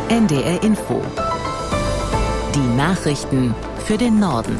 NDR Info. Die Nachrichten für den Norden.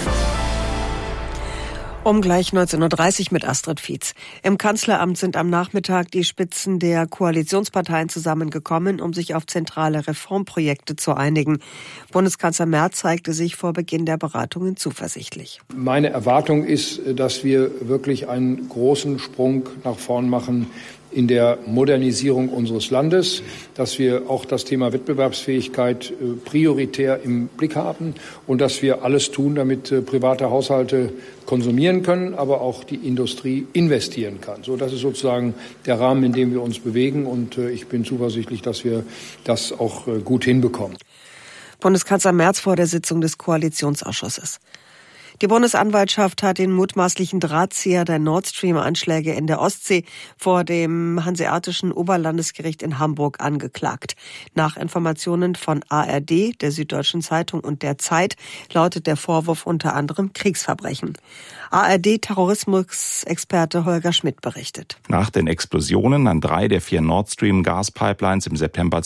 Um gleich 19.30 Uhr mit Astrid Fietz. Im Kanzleramt sind am Nachmittag die Spitzen der Koalitionsparteien zusammengekommen, um sich auf zentrale Reformprojekte zu einigen. Bundeskanzler Merz zeigte sich vor Beginn der Beratungen zuversichtlich. Meine Erwartung ist, dass wir wirklich einen großen Sprung nach vorn machen in der Modernisierung unseres Landes, dass wir auch das Thema Wettbewerbsfähigkeit prioritär im Blick haben und dass wir alles tun, damit private Haushalte konsumieren können, aber auch die Industrie investieren kann. So, das ist sozusagen der Rahmen, in dem wir uns bewegen, und ich bin zuversichtlich, dass wir das auch gut hinbekommen. Bundeskanzler Merz vor der Sitzung des Koalitionsausschusses. Die Bundesanwaltschaft hat den mutmaßlichen Drahtzieher der Nord Stream-Anschläge in der Ostsee vor dem Hanseatischen Oberlandesgericht in Hamburg angeklagt. Nach Informationen von ARD, der Süddeutschen Zeitung und der Zeit lautet der Vorwurf unter anderem Kriegsverbrechen. ARD-Terrorismusexperte Holger Schmidt berichtet. Nach den Explosionen an 3 der 4 Nord Stream-Gaspipelines im September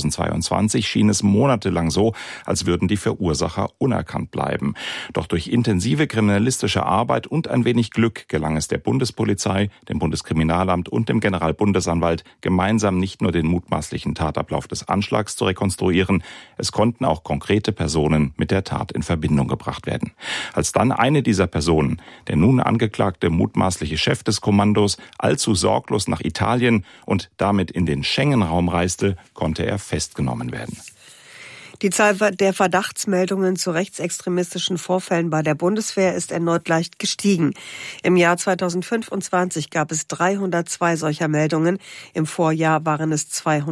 2022 schien es monatelang so, als würden die Verursacher unerkannt bleiben. Doch durch intensive kriminalistische Arbeit und ein wenig Glück gelang es der Bundespolizei, dem Bundeskriminalamt und dem Generalbundesanwalt, gemeinsam nicht nur den mutmaßlichen Tatablauf des Anschlags zu rekonstruieren, es konnten auch konkrete Personen mit der Tat in Verbindung gebracht werden. Als dann eine dieser Personen, der nun angeklagte mutmaßliche Chef des Kommandos, allzu sorglos nach Italien und damit in den Schengen-Raum reiste, konnte er festgenommen werden. Die Zahl der Verdachtsmeldungen zu rechtsextremistischen Vorfällen bei der Bundeswehr ist erneut leicht gestiegen. Im Jahr 2025 gab es 302 solcher Meldungen. Im Vorjahr waren es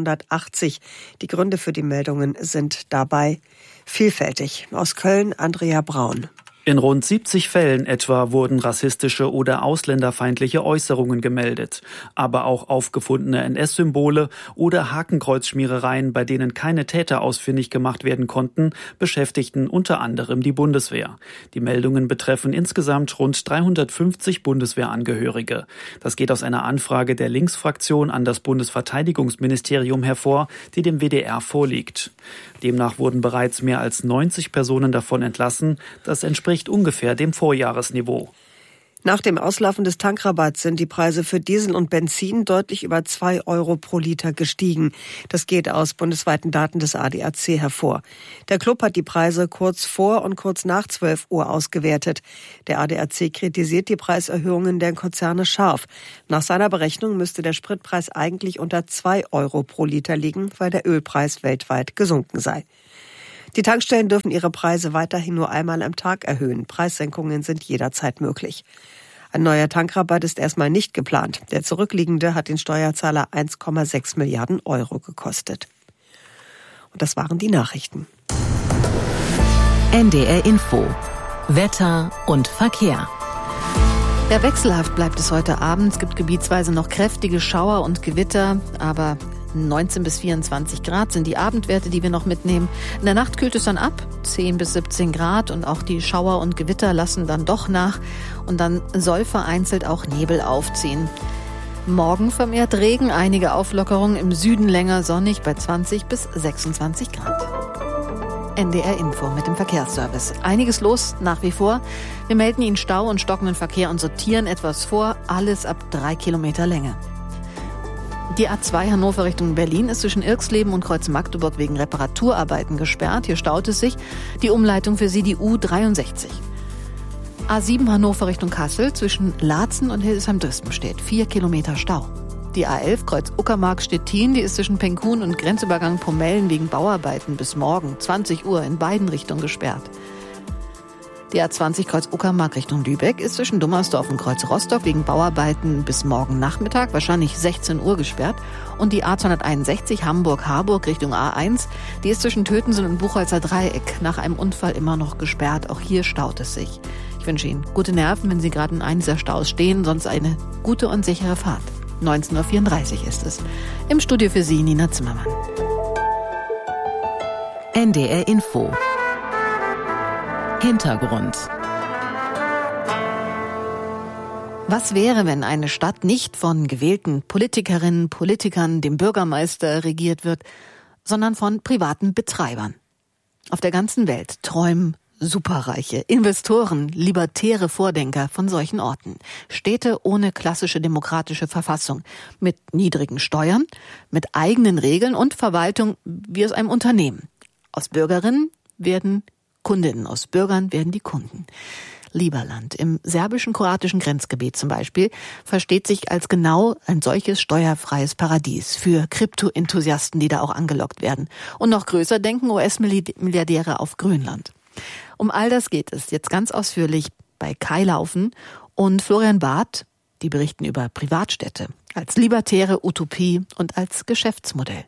280. Die Gründe für die Meldungen sind dabei vielfältig. Aus Köln, Andrea Braun. In rund 70 Fällen etwa wurden rassistische oder ausländerfeindliche Äußerungen gemeldet, aber auch aufgefundene NS-Symbole oder Hakenkreuzschmierereien, bei denen keine Täter ausfindig gemacht werden konnten, beschäftigten unter anderem die Bundeswehr. Die Meldungen betreffen insgesamt rund 350 Bundeswehrangehörige. Das geht aus einer Anfrage der Linksfraktion an das Bundesverteidigungsministerium hervor, die dem WDR vorliegt. Demnach wurden bereits mehr als 90 Personen davon entlassen. Das entspricht ungefähr dem Vorjahresniveau. Nach dem Auslaufen des Tankrabatts sind die Preise für Diesel und Benzin deutlich über 2 Euro pro Liter gestiegen. Das geht aus bundesweiten Daten des ADAC hervor. Der Club hat die Preise kurz vor und kurz nach 12 Uhr ausgewertet. Der ADAC kritisiert die Preiserhöhungen der Konzerne scharf. Nach seiner Berechnung müsste der Spritpreis eigentlich unter 2 Euro pro Liter liegen, weil der Ölpreis weltweit gesunken sei. Die Tankstellen dürfen ihre Preise weiterhin nur einmal am Tag erhöhen. Preissenkungen sind jederzeit möglich. Ein neuer Tankrabatt ist erstmal nicht geplant. Der zurückliegende hat den Steuerzahler 1,6 Milliarden Euro gekostet. Und das waren die Nachrichten. NDR Info. Wetter und Verkehr. Ja, wechselhaft bleibt es heute Abend. Es gibt gebietsweise noch kräftige Schauer und Gewitter, aber 19 bis 24 Grad sind die Abendwerte, die wir noch mitnehmen. In der Nacht kühlt es dann ab, 10 bis 17 Grad, und auch die Schauer und Gewitter lassen dann doch nach, und dann soll vereinzelt auch Nebel aufziehen. Morgen vermehrt Regen, einige Auflockerungen, im Süden länger sonnig bei 20 bis 26 Grad. NDR Info mit dem Verkehrsservice. Einiges los nach wie vor. Wir melden Ihnen Stau und stockenden Verkehr und sortieren etwas vor, alles ab 3 Kilometer Länge. Die A2 Hannover Richtung Berlin ist zwischen Irxleben und Kreuz Magdeburg wegen Reparaturarbeiten gesperrt. Hier staut es sich. Die Umleitung für Sie die U63. A7 Hannover Richtung Kassel zwischen Laatzen und Hildesheim-Dresden steht 4 Kilometer Stau. Die A11 Kreuz Uckermark-Stettin, die ist zwischen Penkun und Grenzübergang Pomellen wegen Bauarbeiten bis morgen 20 Uhr in beiden Richtungen gesperrt. Die A20 Kreuz Uckermark Richtung Lübeck ist zwischen Dummersdorf und Kreuz Rostock wegen Bauarbeiten bis morgen Nachmittag, wahrscheinlich 16 Uhr gesperrt. Und die A261 Hamburg-Harburg Richtung A1, die ist zwischen Tötensen und Buchholzer Dreieck nach einem Unfall immer noch gesperrt. Auch hier staut es sich. Ich wünsche Ihnen gute Nerven, wenn Sie gerade in einem dieser Staus stehen, sonst eine gute und sichere Fahrt. 19.34 Uhr ist es. Im Studio für Sie Nina Zimmermann. NDR Info. Hintergrund. Was wäre, wenn eine Stadt nicht von gewählten Politikerinnen, Politikern, dem Bürgermeister regiert wird, sondern von privaten Betreibern. Auf der ganzen Welt träumen Superreiche, Investoren, libertäre Vordenker von solchen Orten. Städte ohne klassische demokratische Verfassung, mit niedrigen Steuern, mit eigenen Regeln und Verwaltung wie aus einem Unternehmen. Aus Bürgerinnen werden Kundinnen, aus Bürgern werden die Kunden. Liberland im serbischen-kroatischen Grenzgebiet zum Beispiel versteht sich als genau ein solches steuerfreies Paradies für Krypto-Enthusiasten, die da auch angelockt werden. Und noch größer denken US-Milliardäre auf Grönland. Um all das geht es jetzt ganz ausführlich bei Kai Laufen und Florian Barth, die berichten über Privatstädte als libertäre Utopie und als Geschäftsmodell.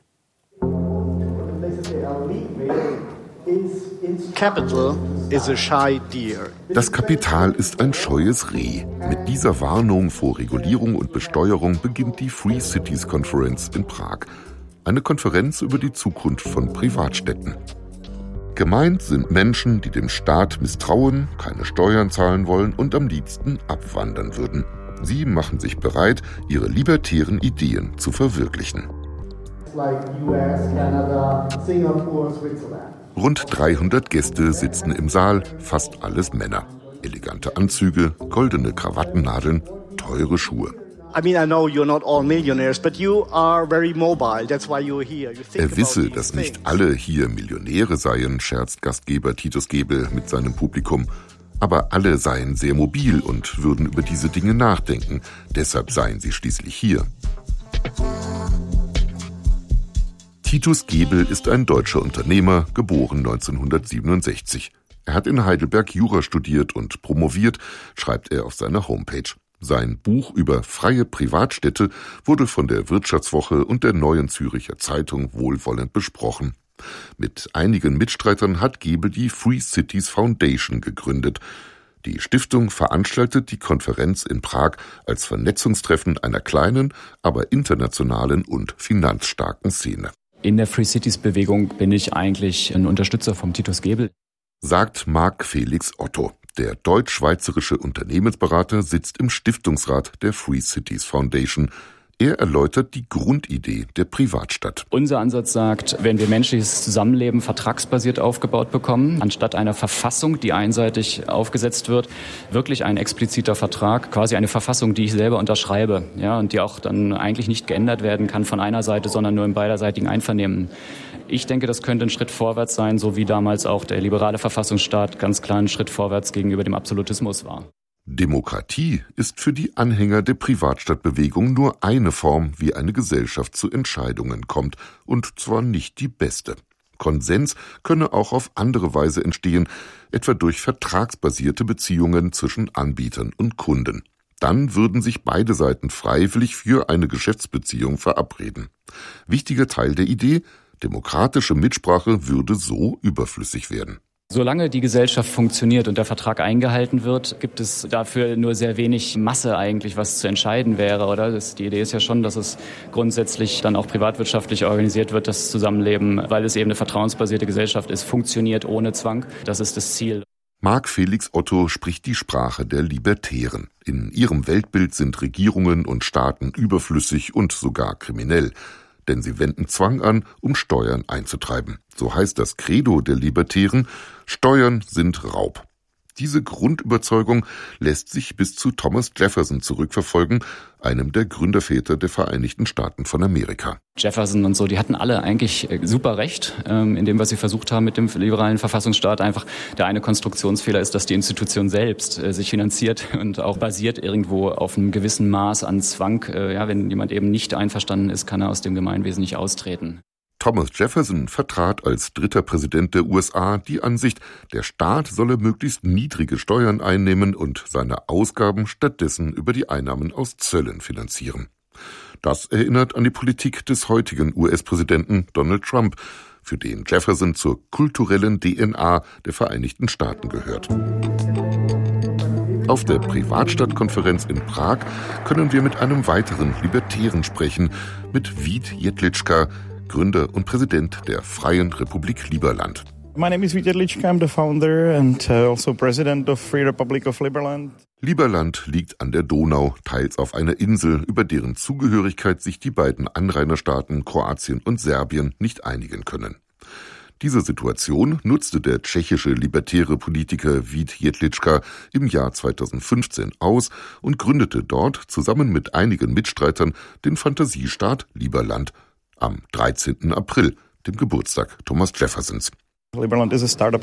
Das Kapital ist ein scheues Reh. Mit dieser Warnung vor Regulierung und Besteuerung beginnt die Free Cities Conference in Prag. Eine Konferenz über die Zukunft von Privatstädten. Gemeint sind Menschen, die dem Staat misstrauen, keine Steuern zahlen wollen und am liebsten abwandern würden. Sie machen sich bereit, ihre libertären Ideen zu verwirklichen. Rund 300 Gäste sitzen im Saal, fast alles Männer. Elegante Anzüge, goldene Krawattennadeln, teure Schuhe. Er wisse, dass nicht alle hier Millionäre seien, scherzt Gastgeber Titus Gebel mit seinem Publikum. Aber alle seien sehr mobil und würden über diese Dinge nachdenken. Deshalb seien sie schließlich hier. Titus Gebel ist ein deutscher Unternehmer, geboren 1967. Er hat in Heidelberg Jura studiert und promoviert, schreibt er auf seiner Homepage. Sein Buch über freie Privatstädte wurde von der Wirtschaftswoche und der Neuen Züricher Zeitung wohlwollend besprochen. Mit einigen Mitstreitern hat Gebel die Free Cities Foundation gegründet. Die Stiftung veranstaltet die Konferenz in Prag als Vernetzungstreffen einer kleinen, aber internationalen und finanzstarken Szene. In der Free Cities Bewegung bin ich eigentlich ein Unterstützer vom Titus Gebel, sagt Marc Felix Otto. Der deutsch-schweizerische Unternehmensberater sitzt im Stiftungsrat der Free Cities Foundation. Er erläutert die Grundidee der Privatstadt. Unser Ansatz sagt, wenn wir menschliches Zusammenleben vertragsbasiert aufgebaut bekommen, anstatt einer Verfassung, die einseitig aufgesetzt wird, wirklich ein expliziter Vertrag, quasi eine Verfassung, die ich selber unterschreibe, ja, und die auch dann eigentlich nicht geändert werden kann von einer Seite, sondern nur im beiderseitigen Einvernehmen. Ich denke, das könnte ein Schritt vorwärts sein, so wie damals auch der liberale Verfassungsstaat ganz klar ein Schritt vorwärts gegenüber dem Absolutismus war. Demokratie ist für die Anhänger der Privatstadtbewegung nur eine Form, wie eine Gesellschaft zu Entscheidungen kommt, und zwar nicht die beste. Konsens könne auch auf andere Weise entstehen, etwa durch vertragsbasierte Beziehungen zwischen Anbietern und Kunden. Dann würden sich beide Seiten freiwillig für eine Geschäftsbeziehung verabreden. Wichtiger Teil der Idee: demokratische Mitsprache würde so überflüssig werden. Solange die Gesellschaft funktioniert und der Vertrag eingehalten wird, gibt es dafür nur sehr wenig Masse eigentlich, was zu entscheiden wäre, oder? Die Idee ist ja schon, dass es grundsätzlich dann auch privatwirtschaftlich organisiert wird, das Zusammenleben, weil es eben eine vertrauensbasierte Gesellschaft ist, funktioniert ohne Zwang. Das ist das Ziel. Marc Felix Otto spricht die Sprache der Libertären. In ihrem Weltbild sind Regierungen und Staaten überflüssig und sogar kriminell. Denn sie wenden Zwang an, um Steuern einzutreiben. So heißt das Credo der Libertären: Steuern sind Raub. Diese Grundüberzeugung lässt sich bis zu Thomas Jefferson zurückverfolgen, einem der Gründerväter der Vereinigten Staaten von Amerika. Jefferson und so, die hatten alle eigentlich super recht in dem, was sie versucht haben mit dem liberalen Verfassungsstaat. Einfach der eine Konstruktionsfehler ist, dass die Institution selbst sich finanziert und auch basiert irgendwo auf einem gewissen Maß an Zwang. Ja, wenn jemand eben nicht einverstanden ist, kann er aus dem Gemeinwesen nicht austreten. Thomas Jefferson vertrat als dritter Präsident der USA die Ansicht, der Staat solle möglichst niedrige Steuern einnehmen und seine Ausgaben stattdessen über die Einnahmen aus Zöllen finanzieren. Das erinnert an die Politik des heutigen US-Präsidenten Donald Trump, für den Jefferson zur kulturellen DNA der Vereinigten Staaten gehört. Auf der Privatstadtkonferenz in Prag können wir mit einem weiteren Libertären sprechen, mit Vít Jedlička, Gründer und Präsident der Freien Republik Liberland. My name is Vít Jedlička. I'm the founder and also president of Free Republic of Liberland. Lieberland liegt an der Donau, teils auf einer Insel, über deren Zugehörigkeit sich die beiden Anrainerstaaten Kroatien und Serbien nicht einigen können. Diese Situation nutzte der tschechische libertäre Politiker Vít Jedlička im Jahr 2015 aus und gründete dort zusammen mit einigen Mitstreitern den Fantasiestaat Lieberland am 13. April, dem Geburtstag Thomas Jeffersons. Lieberland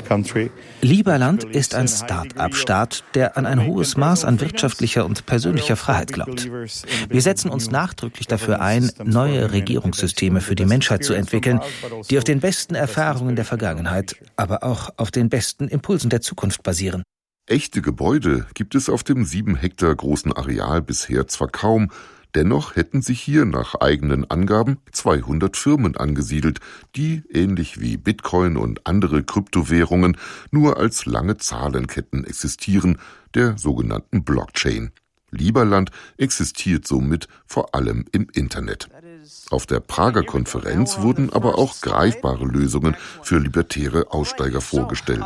ist ein Start-up-Staat, der an ein hohes Maß an wirtschaftlicher und persönlicher Freiheit glaubt. Wir setzen uns nachdrücklich dafür ein, neue Regierungssysteme für die Menschheit zu entwickeln, die auf den besten Erfahrungen der Vergangenheit, aber auch auf den besten Impulsen der Zukunft basieren. Echte Gebäude gibt es auf dem 7 Hektar großen Areal bisher zwar kaum, dennoch hätten sich hier nach eigenen Angaben 200 Firmen angesiedelt, die, ähnlich wie Bitcoin und andere Kryptowährungen, nur als lange Zahlenketten existieren, der sogenannten Blockchain. Lieberland existiert somit vor allem im Internet. Auf der Prager Konferenz wurden aber auch greifbare Lösungen für libertäre Aussteiger vorgestellt.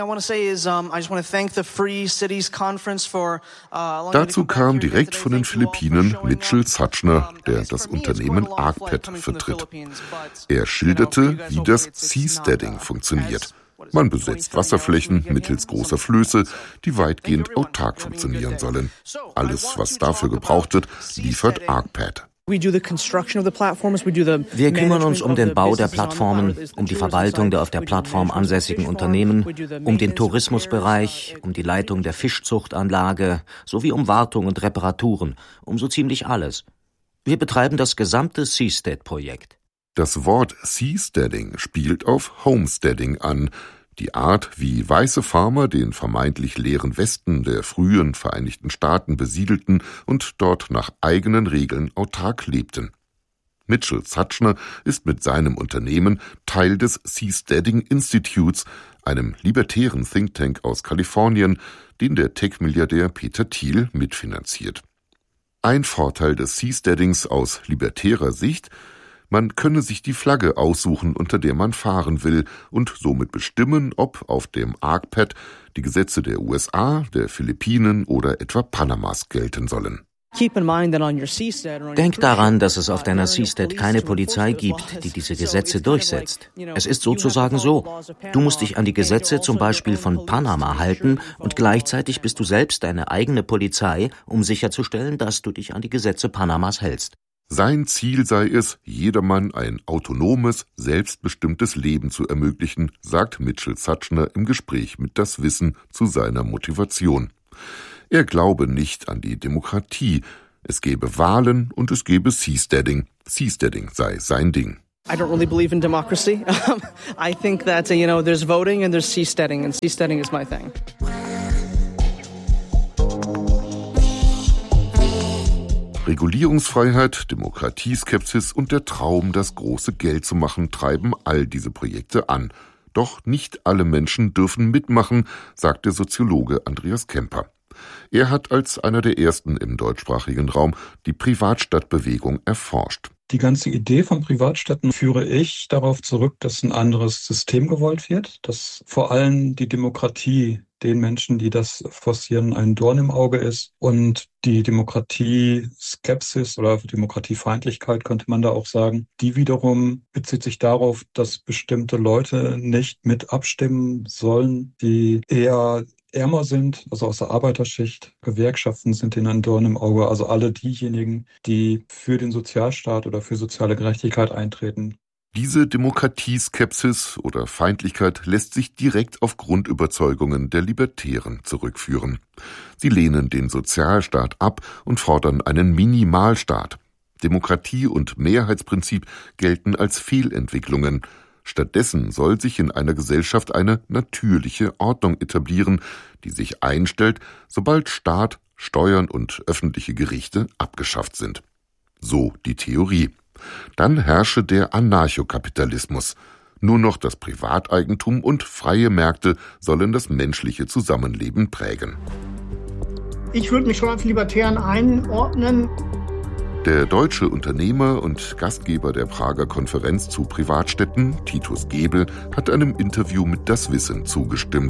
Dazu kam direkt von den Philippinen Mitchell Sachner, der das Unternehmen ArcPet vertritt. Er schilderte, wie das Seasteading funktioniert. Man besetzt Wasserflächen mittels großer Flöße, die weitgehend autark funktionieren sollen. Alles, was dafür gebraucht wird, liefert ArcPet. Wir kümmern uns um den Bau der Plattformen, um die Verwaltung der auf der Plattform ansässigen Unternehmen, um den Tourismusbereich, um die Leitung der Fischzuchtanlage sowie um Wartung und Reparaturen, um so ziemlich alles. Wir betreiben das gesamte Seastead-Projekt. Das Wort Seasteading spielt auf Homesteading an, die Art, wie weiße Farmer den vermeintlich leeren Westen der frühen Vereinigten Staaten besiedelten und dort nach eigenen Regeln autark lebten. Mitchell Sachner ist mit seinem Unternehmen Teil des Seasteading Institutes, einem libertären Think Tank aus Kalifornien, den der Tech-Milliardär Peter Thiel mitfinanziert. Ein Vorteil des Seasteadings aus libertärer Sicht: Man könne sich die Flagge aussuchen, unter der man fahren will, und somit bestimmen, ob auf dem ArcPet die Gesetze der USA, der Philippinen oder etwa Panamas gelten sollen. Denk daran, dass es auf deiner Seastead keine Polizei gibt, die diese Gesetze durchsetzt. Es ist sozusagen so: Du musst dich an die Gesetze zum Beispiel von Panama halten und gleichzeitig bist du selbst deine eigene Polizei, um sicherzustellen, dass du dich an die Gesetze Panamas hältst. Sein Ziel sei es, jedermann ein autonomes, selbstbestimmtes Leben zu ermöglichen, sagt Mitchell Sachner im Gespräch mit Das Wissen zu seiner Motivation. Er glaube nicht an die Demokratie. Es gäbe Wahlen und es gäbe Seasteading. Seasteading sei sein Ding. I don't really believe in democracy. I think that, there's voting and there's seasteading, and seasteading is my thing. Regulierungsfreiheit, Demokratieskepsis und der Traum, das große Geld zu machen, treiben all diese Projekte an. Doch nicht alle Menschen dürfen mitmachen, sagt der Soziologe Andreas Kemper. Er hat als einer der ersten im deutschsprachigen Raum die Privatstadtbewegung erforscht. Die ganze Idee von Privatstädten führe ich darauf zurück, dass ein anderes System gewollt wird, dass vor allem die Demokratie den Menschen, die das forcieren, ein Dorn im Auge ist, und die Demokratieskepsis oder Demokratiefeindlichkeit, könnte man da auch sagen, die wiederum bezieht sich darauf, dass bestimmte Leute nicht mit abstimmen sollen, die eher ärmer sind, also aus der Arbeiterschicht. Gewerkschaften sind ihnen ein Dorn im Auge, also alle diejenigen, die für den Sozialstaat oder für soziale Gerechtigkeit eintreten. Diese Demokratieskepsis oder Feindlichkeit lässt sich direkt auf Grundüberzeugungen der Libertären zurückführen. Sie lehnen den Sozialstaat ab und fordern einen Minimalstaat. Demokratie und Mehrheitsprinzip gelten als Fehlentwicklungen. Stattdessen soll sich in einer Gesellschaft eine natürliche Ordnung etablieren, die sich einstellt, sobald Staat, Steuern und öffentliche Gerichte abgeschafft sind. So die Theorie. Dann herrsche der Anarchokapitalismus. Nur noch das Privateigentum und freie Märkte sollen das menschliche Zusammenleben prägen. Ich würde mich schon als Libertären einordnen. Der deutsche Unternehmer und Gastgeber der Prager Konferenz zu Privatstädten, Titus Gebel, hat einem Interview mit Das Wissen zugestimmt.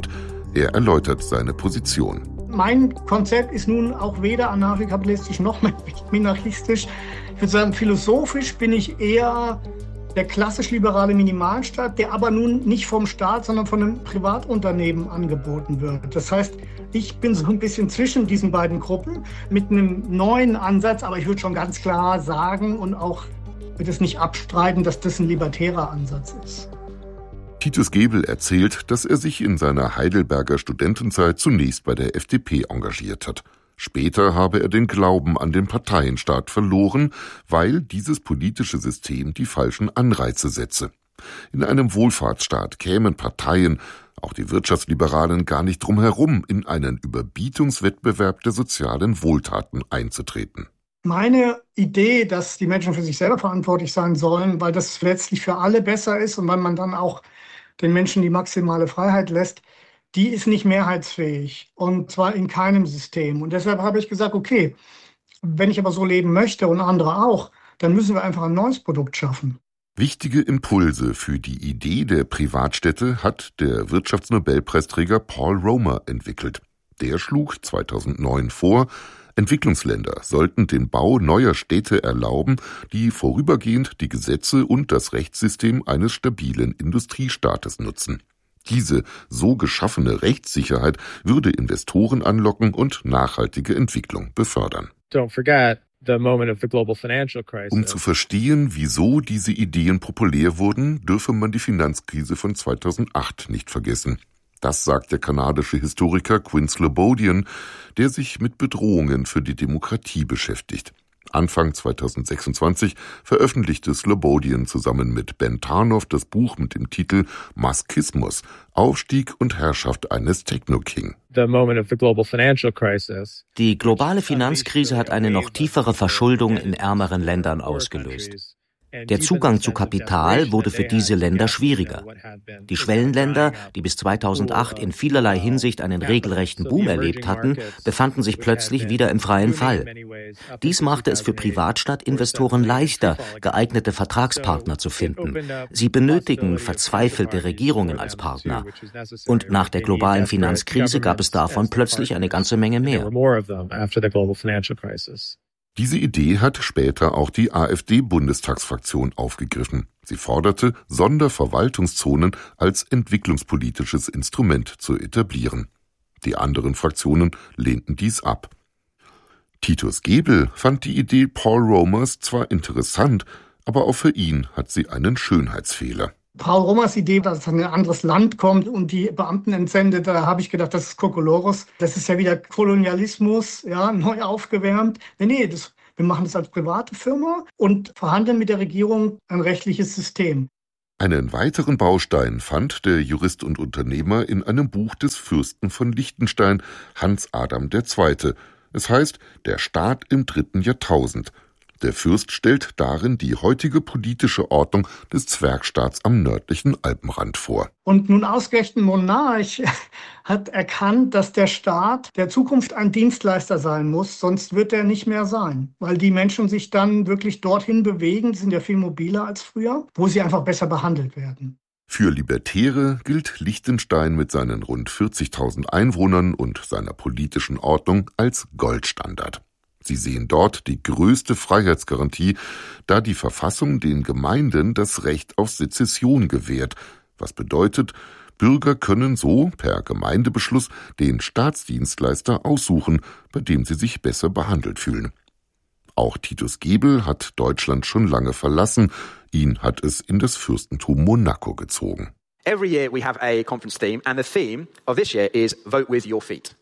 Er erläutert seine Position. Mein Konzept ist nun auch weder anarchokapitalistisch noch minarchistisch. Ich würde sagen, philosophisch bin ich eher der klassisch-liberale Minimalstaat, der aber nun nicht vom Staat, sondern von einem Privatunternehmen angeboten wird. Das heißt, ich bin so ein bisschen zwischen diesen beiden Gruppen mit einem neuen Ansatz, aber ich würde schon ganz klar sagen und auch würde es nicht abstreiten, dass das ein libertärer Ansatz ist. Titus Gebel erzählt, dass er sich in seiner Heidelberger Studentenzeit zunächst bei der FDP engagiert hat. Später habe er den Glauben an den Parteienstaat verloren, weil dieses politische System die falschen Anreize setze. In einem Wohlfahrtsstaat kämen Parteien, auch die Wirtschaftsliberalen, gar nicht drum herum, in einen Überbietungswettbewerb der sozialen Wohltaten einzutreten. Meine Idee, dass die Menschen für sich selber verantwortlich sein sollen, weil das letztlich für alle besser ist und weil man dann auch den Menschen die maximale Freiheit lässt, die ist nicht mehrheitsfähig und zwar in keinem System. Und deshalb habe ich gesagt, okay, wenn ich aber so leben möchte und andere auch, dann müssen wir einfach ein neues Produkt schaffen. Wichtige Impulse für die Idee der Privatstädte hat der Wirtschaftsnobelpreisträger Paul Romer entwickelt. Der schlug 2009 vor, Entwicklungsländer sollten den Bau neuer Städte erlauben, die vorübergehend die Gesetze und das Rechtssystem eines stabilen Industriestaates nutzen. Diese so geschaffene Rechtssicherheit würde Investoren anlocken und nachhaltige Entwicklung befördern. Um zu verstehen, wieso diese Ideen populär wurden, dürfe man die Finanzkrise von 2008 nicht vergessen. Das sagt der kanadische Historiker Quinn Slobodian, der sich mit Bedrohungen für die Demokratie beschäftigt. Anfang 2026 veröffentlichte Slobodian zusammen mit Ben Tarnoff das Buch mit dem Titel Muskismus – Aufstieg und Herrschaft eines Techno-King. Die globale Finanzkrise hat eine noch tiefere Verschuldung in ärmeren Ländern ausgelöst. Der Zugang zu Kapital wurde für diese Länder schwieriger. Die Schwellenländer, die bis 2008 in vielerlei Hinsicht einen regelrechten Boom erlebt hatten, befanden sich plötzlich wieder im freien Fall. Dies machte es für Privatstadtinvestoren leichter, geeignete Vertragspartner zu finden. Sie benötigen verzweifelte Regierungen als Partner. Und nach der globalen Finanzkrise gab es davon plötzlich eine ganze Menge mehr. Diese Idee hat später auch die AfD-Bundestagsfraktion aufgegriffen. Sie forderte, Sonderverwaltungszonen als entwicklungspolitisches Instrument zu etablieren. Die anderen Fraktionen lehnten dies ab. Titus Gebel fand die Idee Paul Romers zwar interessant, aber auch für ihn hat sie einen Schönheitsfehler. Paul Romers Idee, dass ein anderes Land kommt und die Beamten entsendet, da habe ich gedacht, das ist Kokolores. Das ist ja wieder Kolonialismus, ja, neu aufgewärmt. Nee, wir machen das als private Firma und verhandeln mit der Regierung ein rechtliches System. Einen weiteren Baustein fand der Jurist und Unternehmer in einem Buch des Fürsten von Liechtenstein, Hans Adam II. Es heißt Der Staat im 3. Jahrtausend. Der Fürst stellt darin die heutige politische Ordnung des Zwergstaats am nördlichen Alpenrand vor. Und nun ausgerechnet ein Monarch hat erkannt, dass der Staat der Zukunft ein Dienstleister sein muss, sonst wird er nicht mehr sein. Weil die Menschen sich dann wirklich dorthin bewegen, die sind ja viel mobiler als früher, wo sie einfach besser behandelt werden. Für Libertäre gilt Liechtenstein mit seinen rund 40.000 Einwohnern und seiner politischen Ordnung als Goldstandard. Sie sehen dort die größte Freiheitsgarantie, da die Verfassung den Gemeinden das Recht auf Sezession gewährt, was bedeutet, Bürger können so per Gemeindebeschluss den Staatsdienstleister aussuchen, bei dem sie sich besser behandelt fühlen. Auch Titus Gebel hat Deutschland schon lange verlassen, ihn hat es in das Fürstentum Monaco gezogen. Every year we have a conference theme and the theme of this year is Vote with your feet.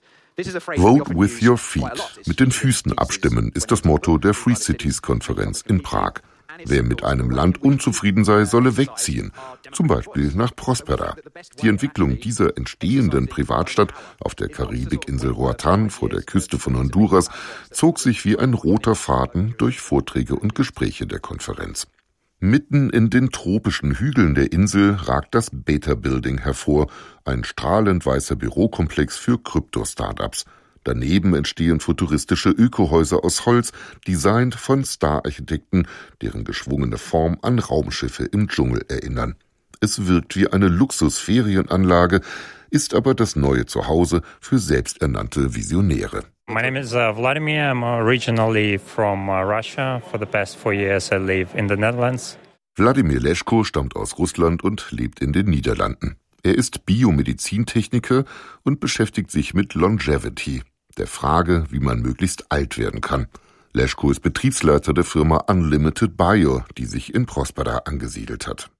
Vote with your feet. Mit den Füßen abstimmen ist das Motto der Free Cities Konferenz in Prag. Wer mit einem Land unzufrieden sei, solle wegziehen, zum Beispiel nach Prospera. Die Entwicklung dieser entstehenden Privatstadt auf der Karibikinsel Roatán vor der Küste von Honduras zog sich wie ein roter Faden durch Vorträge und Gespräche der Konferenz. Mitten in den tropischen Hügeln der Insel ragt das Beta Building hervor, ein strahlend weißer Bürokomplex für Krypto-Startups. Daneben entstehen futuristische Ökohäuser aus Holz, designt von Star-Architekten, deren geschwungene Form an Raumschiffe im Dschungel erinnern. Es wirkt wie eine Luxusferienanlage, ist aber das neue Zuhause für selbsternannte Visionäre. My name is Vladimir. I'm originally from Russia. For the past 4 years I live in the Netherlands. Wladimir Leszko stammt aus Russland und lebt in den Niederlanden. Er ist Biomedizintechniker und beschäftigt sich mit Longevity, der Frage, wie man möglichst alt werden kann. Leszko ist Betriebsleiter der Firma Unlimited Bio, die sich in Prospera angesiedelt hat.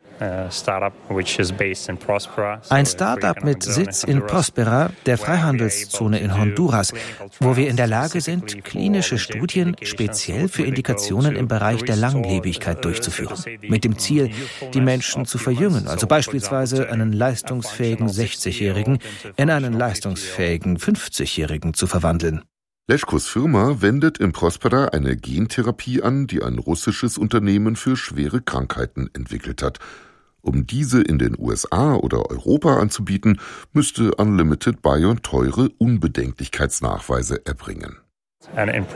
Ein Start-up mit Sitz in Prospera, der Freihandelszone in Honduras, wo wir in der Lage sind, klinische Studien speziell für Indikationen im Bereich der Langlebigkeit durchzuführen. Mit dem Ziel, die Menschen zu verjüngen, also beispielsweise einen leistungsfähigen 60-Jährigen in einen leistungsfähigen 50-Jährigen zu verwandeln. Leszkos Firma wendet in Prospera eine Gentherapie an, die ein russisches Unternehmen für schwere Krankheiten entwickelt hat. Um diese in den USA oder Europa anzubieten, müsste Unlimited Bio teure Unbedenklichkeitsnachweise erbringen. Und in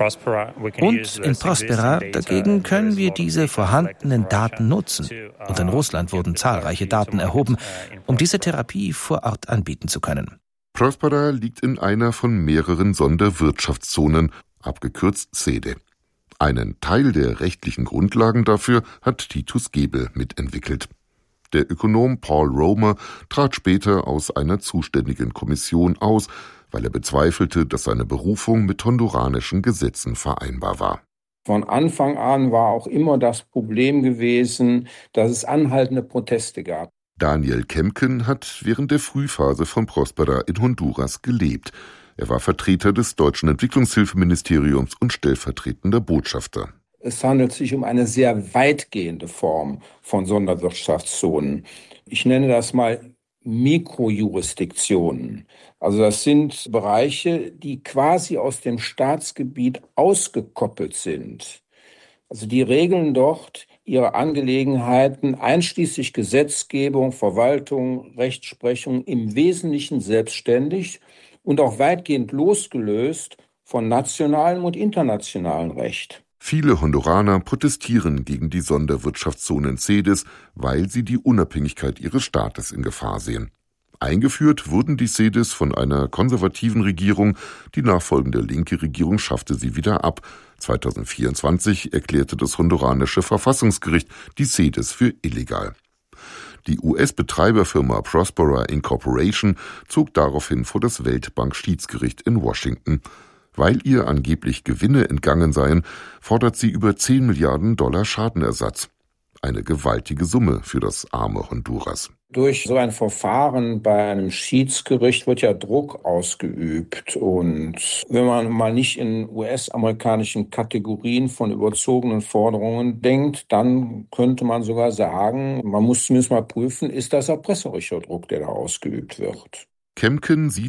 Prospera dagegen können wir diese vorhandenen Daten nutzen. Und in Russland wurden zahlreiche Daten erhoben, um diese Therapie vor Ort anbieten zu können. Prospera liegt in einer von mehreren Sonderwirtschaftszonen, abgekürzt SEDE. Einen Teil der rechtlichen Grundlagen dafür hat Titus Gebel mitentwickelt. Der Ökonom Paul Romer trat später aus einer zuständigen Kommission aus, weil er bezweifelte, dass seine Berufung mit honduranischen Gesetzen vereinbar war. Von Anfang an war auch immer das Problem gewesen, dass es anhaltende Proteste gab. Daniel Kemken hat während der Frühphase von Prospera in Honduras gelebt. Er war Vertreter des deutschen Entwicklungshilfeministeriums und stellvertretender Botschafter. Es handelt sich um eine sehr weitgehende Form von Sonderwirtschaftszonen. Ich nenne das mal Mikrojurisdiktionen. Also das sind Bereiche, die quasi aus dem Staatsgebiet ausgekoppelt sind. Also die regeln dort ihre Angelegenheiten einschließlich Gesetzgebung, Verwaltung, Rechtsprechung im Wesentlichen selbstständig und auch weitgehend losgelöst von nationalem und internationalem Recht. Viele Honduraner protestieren gegen die Sonderwirtschaftszonen CEDES, weil sie die Unabhängigkeit ihres Staates in Gefahr sehen. Eingeführt wurden die CEDES von einer konservativen Regierung, die nachfolgende linke Regierung schaffte sie wieder ab. 2024 erklärte das honduranische Verfassungsgericht die CEDES für illegal. Die US-Betreiberfirma Prospera Incorporation zog daraufhin vor das Weltbank-Schiedsgericht in Washington. Weil ihr angeblich Gewinne entgangen seien, fordert sie über $10 Milliarden Schadenersatz. Eine gewaltige Summe für das arme Honduras. Durch so ein Verfahren bei einem Schiedsgericht wird ja Druck ausgeübt. Und wenn man mal nicht in US-amerikanischen Kategorien von überzogenen Forderungen denkt, dann könnte man sogar sagen, man muss zumindest mal prüfen, ist das erpresserischer Druck, der da ausgeübt wird. Kemken sieht